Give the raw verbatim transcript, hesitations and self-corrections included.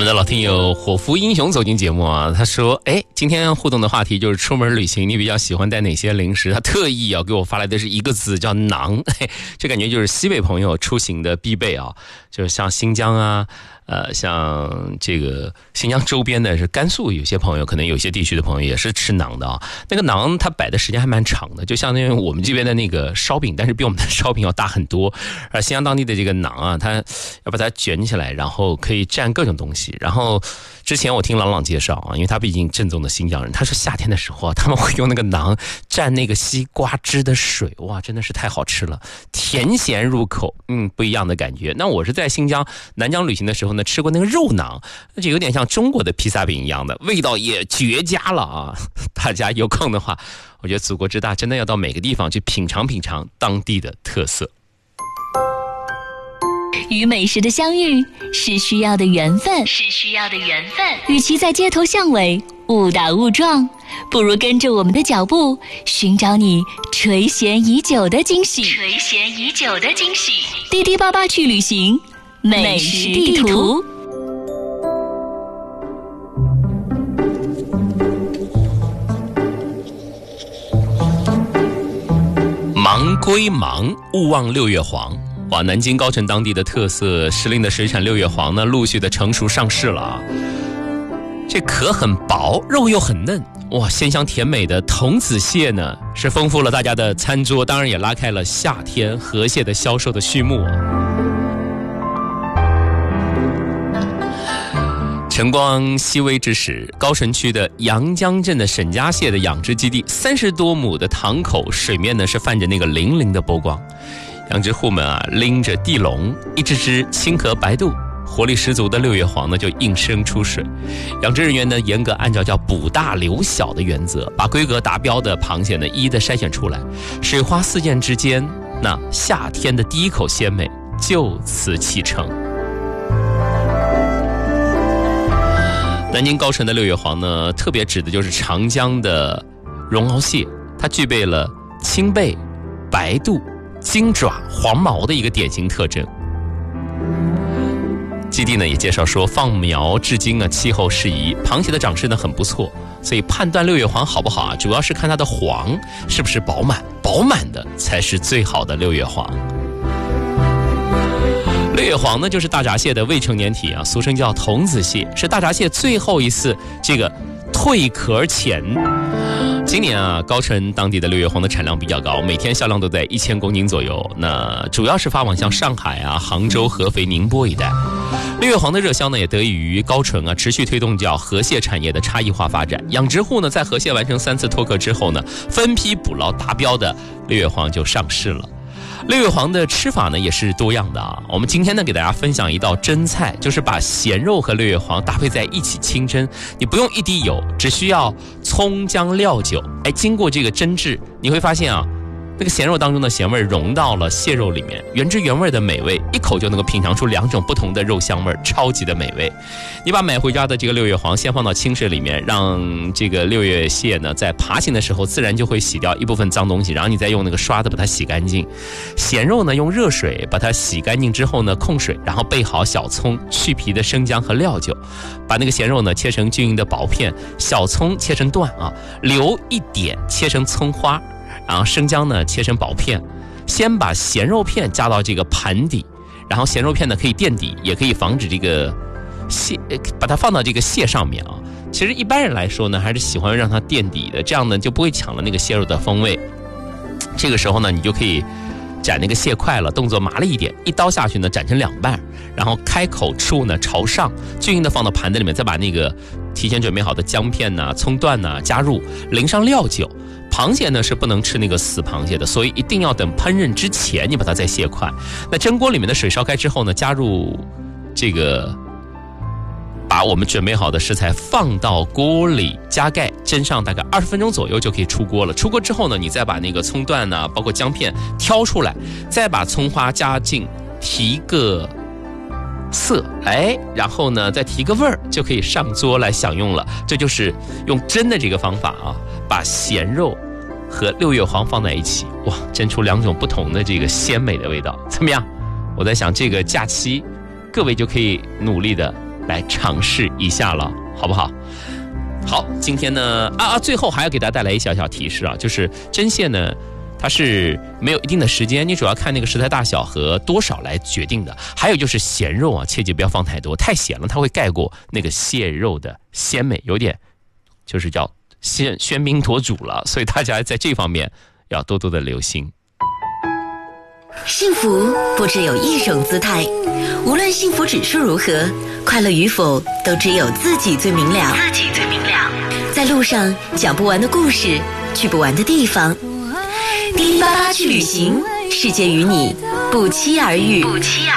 们的老听友伙夫英雄走进节目啊，他说哎，今天互动的话题就是出门旅行你比较喜欢带哪些零食，他特意啊给我发来的是一个字叫馕，这感觉就是西北朋友出行的必备啊，就是像新疆啊呃，像这个新疆周边的是甘肃，有些朋友可能有些地区的朋友也是吃馕的啊。那个馕它摆的时间还蛮长的，就相当于我们这边的那个烧饼，但是比我们的烧饼要大很多。而新疆当地的这个馕啊，它要把它卷起来，然后可以蘸各种东西。然后之前我听朗朗介绍啊，因为他毕竟正宗的新疆人，他说夏天的时候啊，他们会用那个馕蘸那个西瓜汁的水，哇，真的是太好吃了，甜咸入口，嗯，不一样的感觉。那我是在新疆南疆旅行的时候呢，吃过那个肉馕，那就有点像中国的披萨饼一样的，味道也绝佳了啊！大家有空的话，我觉得祖国之大，真的要到每个地方去品尝品尝当地的特色。 与美食的相遇是需要的缘分，是需要的缘分。与其在街头巷尾误打误撞，不如跟着我们的脚步，寻找你垂涎已久的惊喜。垂涎已久的惊喜。滴滴八八去旅行，美食地图。 忙归忙，勿忘六月黄。哇，南京高城当地的特色时令的水产六月黄呢，陆续的成熟上市了啊。这壳很薄，肉又很嫩，哇，鲜香甜美的童子蟹呢，是丰富了大家的餐桌，当然也拉开了夏天河蟹的销售的序幕啊。晨光熹微之时，高城区的阳江镇的沈家蟹的养殖基地，三十多亩的塘口水面呢是泛着那个粼粼的波光。养殖户们啊，拎着地笼，一只只青壳白肚，活力十足的六月黄呢就应声出水。养殖人员呢严格按照叫捕大留小的原则，把规格达标的螃蟹呢一一的筛选出来。水花四溅之间，那夏天的第一口鲜美就此启程。南京高城的六月黄呢，特别指的就是长江的绒螯蟹，它具备了青背、白肚、金爪、黄毛的一个典型特征。基地呢也介绍说，放苗至今啊，气候适宜，螃蟹的长势呢很不错，所以判断六月黄好不好啊，主要是看它的黄是不是饱满，饱满的才是最好的六月黄。六月黄呢，就是大闸蟹的未成年体啊，俗称叫童子蟹，是大闸蟹最后一次这个蜕壳前。今年啊，高城当地的六月黄的产量比较高，每天销量都在一千公斤左右。那主要是发往像上海啊、杭州、合肥、宁波一带。六月黄的热销呢，也得益于高城啊持续推动叫河蟹产业的差异化发展。养殖户呢，在河蟹完成三次脱壳之后呢，分批捕捞达标的六月黄就上市了。六月黄的吃法呢也是多样的啊。我们今天呢给大家分享一道蒸菜，就是把咸肉和六月黄搭配在一起清蒸。你不用一滴油，只需要葱姜料酒，哎，经过这个蒸制，你会发现啊，那个咸肉当中的咸味融到了蟹肉里面，原汁原味的美味，一口就能够品尝出两种不同的肉香味，超级的美味。你把买回家的这个六月黄先放到清水里面，让这个六月蟹呢在爬行的时候自然就会洗掉一部分脏东西，然后你再用那个刷子把它洗干净。咸肉呢用热水把它洗干净之后呢控水，然后备好小葱、去皮的生姜和料酒，把那个咸肉呢切成均匀的薄片，小葱切成段啊，留一点切成葱花，然后生姜呢切成薄片，先把咸肉片加到这个盘底，然后咸肉片呢可以垫底，也可以防止这个蟹，把它放到这个蟹上面啊。其实一般人来说呢，还是喜欢让它垫底的，这样呢就不会抢了那个蟹肉的风味。这个时候呢，你就可以斩那个蟹块了，动作麻利一点，一刀下去呢斩成两半，然后开口处呢朝上，均匀的放到盘子里面，再把那个提前准备好的姜片呐、葱段呐加入，淋上料酒。螃蟹呢是不能吃那个死螃蟹的，所以一定要等烹饪之前你把它再卸块。那蒸锅里面的水烧开之后呢，加入这个把我们准备好的食材放到锅里，加盖蒸上大概二十分钟左右就可以出锅了。出锅之后呢，你再把那个葱段呢、啊，包括姜片挑出来，再把葱花加进，提个色，哎，然后呢再提个味儿，就可以上桌来享用了。这就是用蒸的这个方法啊，把咸肉和六月黄放在一起，哇，蒸出两种不同的这个鲜美的味道，怎么样？我在想这个假期各位就可以努力的来尝试一下了，好不好？好，今天呢啊啊，最后还要给大家带来一小小提示啊，就是针线呢，它是没有一定的时间，你主要看那个食材大小和多少来决定的。还有就是咸肉啊，切记不要放太多，太咸了它会盖过那个蟹肉的鲜美，有点就是叫鲜喧宾夺主了，所以大家在这方面要多多的留心。 幸福不只有一种姿态，无论幸福指数如何，快乐与否都只有自己最明了。自己最明了。在路上讲不完的故事，去不完的地方，滴滴八八去旅行，世界与你不期而遇。不期而